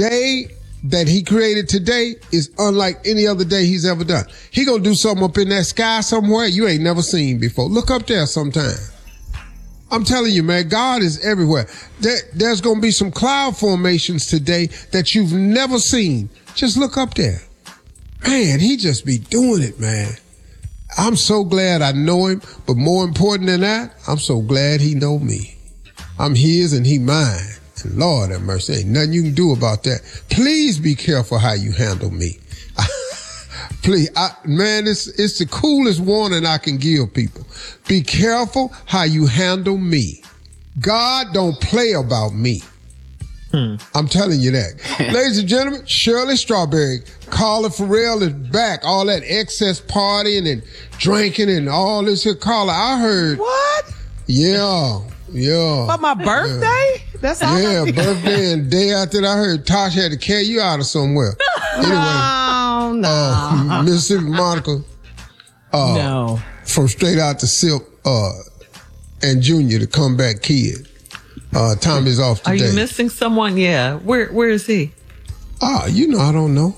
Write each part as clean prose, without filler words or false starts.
day that he created today is unlike any other day he's ever done. He gonna do something up in that sky somewhere you ain't never seen before. Look up there sometime. I'm telling you, man, God is everywhere. There's gonna be some cloud formations today that you've never seen. Just look up there. Man, he just be doing it, man. I'm so glad I know him, but more important than that, I'm so glad he know me. I'm his and he mine. And Lord have mercy, ain't nothing you can do about that. Please be careful how you handle me. Please, man, it's the coolest warning I can give people. Be careful how you handle me. God don't play about me. I'm telling you that. Ladies and gentlemen, Shirley Strawberry, Carla Farrell is back. All that excess partying and drinking and all this here. Carla, I heard. What? Yeah. For my birthday? Yeah. That's all. Yeah, birthday and day after that, I heard Tosh had to carry you out of somewhere. Anyway. No. Mississippi Monica. No. From Straight Out to Silk, and Junior, the comeback kid. Tommy's off today. Are you missing someone? Yeah. Where is he? I don't know.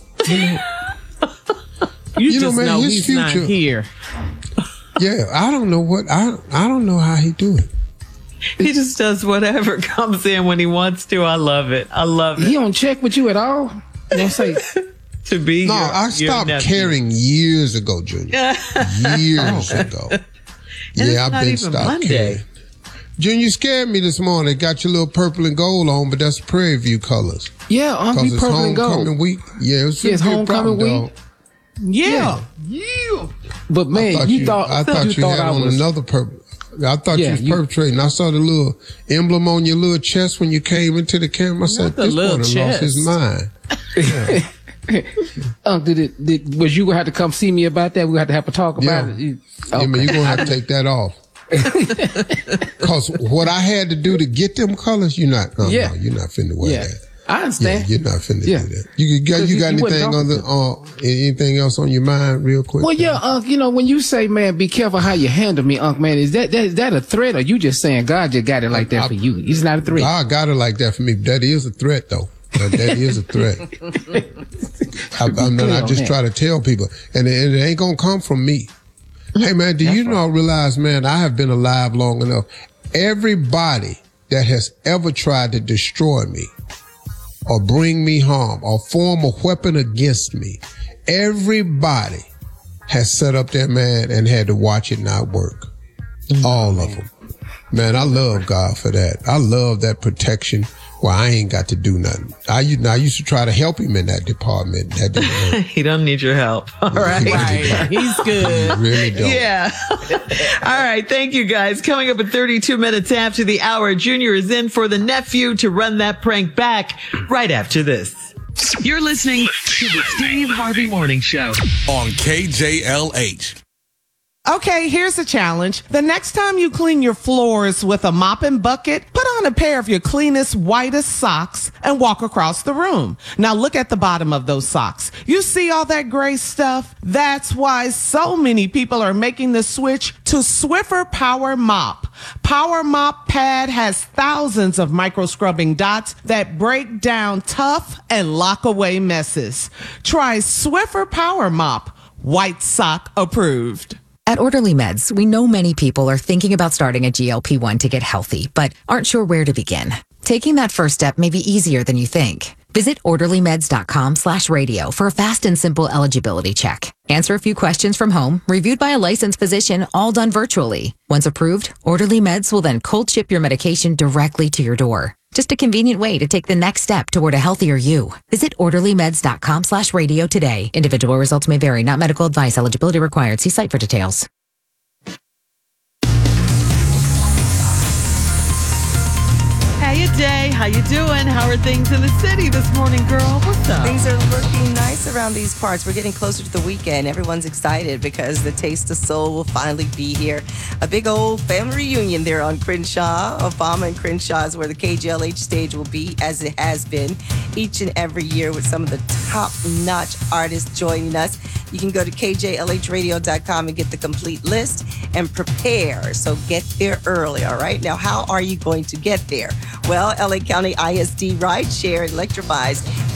You know, just man, know his he's future. not here. Yeah, I don't know I don't know how he do it. He just does whatever comes in when he wants to. I love it. He don't check with you at all? You don't say... to be No, I stopped caring years ago, Junior. Years ago. Yeah, I've been stopped caring. Junior scared me this morning. Got your little purple and gold on, but that's Prairie View colors. Yeah, because it's purple and gold. homecoming week. Yeah, it's homecoming week. Dog. Yeah. But man, I thought you had on another purple. I thought you was perpetrating. I saw the little emblem on your little chest when you came into the camera. I said, this boy lost his mind. Yeah. Was you gonna have to come see me about that? We had to have a talk about it. Okay. Yeah, man, you're gonna have to take that off. Because what I had to do to get them colors, you're not finna wear that. I understand. Yeah, you're not finna do that. You got anything else on your mind real quick? Well, when you say, man, be careful how you handle me, man, is that a threat, or you just saying God just got it like that for you? It's not a threat. God got it like that for me. That is a threat, though. That is a threat. I just try to tell people, and it ain't gonna come from me. Hey, man, do you realize, man, I have been alive long enough. Everybody that has ever tried to destroy me or bring me harm or form a weapon against me, everybody has set up their man and had to watch it not work. All of them. Man, I love God for that. I love that protection. Well, I ain't got to do nothing. I used to try to help him in that department. That didn't work. He don't need your help. All right. He's good. He really don't. Yeah. All right. Thank you, guys. Coming up at 32 minutes after the hour, Junior is in for the nephew to run that prank back right after this. You're listening to the Steve Harvey Morning Show on KJLH. Okay, here's a challenge. The next time you clean your floors with a mopping bucket, put on a pair of your cleanest, whitest socks and walk across the room. Now look at the bottom of those socks. You see all that gray stuff? That's why so many people are making the switch to Swiffer Power Mop. Power Mop Pad has thousands of micro scrubbing dots that break down tough and lock away messes. Try Swiffer Power Mop. White sock approved. At Orderly Meds, we know many people are thinking about starting a GLP-1 to get healthy, but aren't sure where to begin. Taking that first step may be easier than you think. Visit orderlymeds.com/radio for a fast and simple eligibility check. Answer a few questions from home, reviewed by a licensed physician, all done virtually. Once approved, Orderly Meds will then cold ship your medication directly to your door. Just a convenient way to take the next step toward a healthier you. Visit orderlymeds.com/radio today. Individual results may vary. Not medical advice. Eligibility required. See site for details. Hey, day. How you doing? How are things in the city this morning, girl? What's up? Things are looking nice around these parts. We're getting closer to the weekend. Everyone's excited because the Taste of Soul will finally be here. A big old family reunion there on Crenshaw. Obama and Crenshaw is where the KJLH stage will be, as it has been each and every year, with some of the top-notch artists joining us. You can go to KJLHradio.com and get the complete list and prepare. So get there early, all right? Now, how are you going to get there? Well, LA County ISD Rideshare electrifies